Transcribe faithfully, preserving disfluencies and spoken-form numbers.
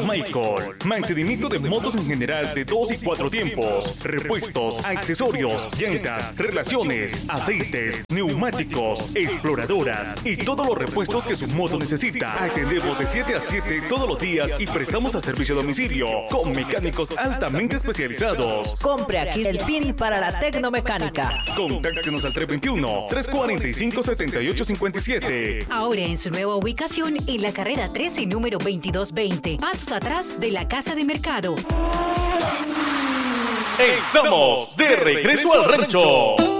Michael. Mantenimiento de motos en general de dos y cuatro tiempos. Repuestos, accesorios, llantas, relaciones, aceites, neumáticos, exploradoras y todos los repuestos que su moto necesita. Atendemos de siete a siete todos los días y prestamos el servicio a domicilio con mecánicos altamente especializados. Compre aquí el pin para la tecnomecánica. Contáctenos al tres veintiuno, tres cuarenta y cinco, setenta y ocho cincuenta y siete. Ahora en su nueva ubicación en la carrera trece, número veintidós veinte, pasos atrás de la Casa de Mercado. Estamos de regreso al rancho.